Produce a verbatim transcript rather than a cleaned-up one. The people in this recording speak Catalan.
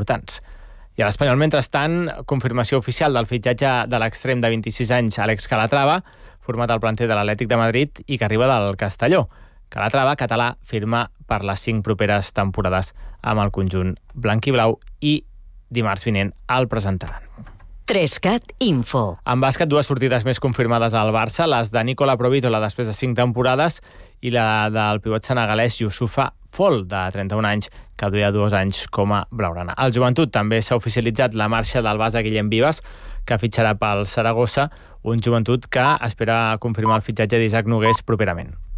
importants. I a l'Espanyol, mentrestant, confirmació oficial del fitxatge de l'extrem de vint-i-sis anys Àlex Calatrava, format al planter de l'Atlètic de Madrid i que arriba del Castelló. Calatrava, català, firma per les cinc properes temporades amb el conjunt blanc-i-blau i dimarts vinent el presentaran. Trescat Info. En bàsquet, dues sortides més confirmades al Barça, les de Nicola Provítola després de cinc temporades i la del pivot senegalès Youssoufa Fall, de trenta-un anys, que duia dos anys com a blaugrana. Al Joventut també s'ha oficialitzat la marxa del base Guillem Vives, que fitxarà pel Saragossa, un Joventut que espera confirmar el fitxatge d'Isaac Nogués properament.